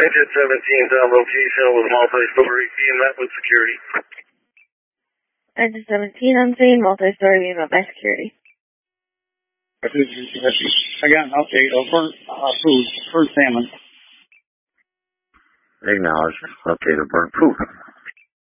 Exit 17 down location with multi-story being met with security. Exit 17 on scene, multi-story being met by security. I got an update of burnt salmon. Acknowledged. Update of burnt food.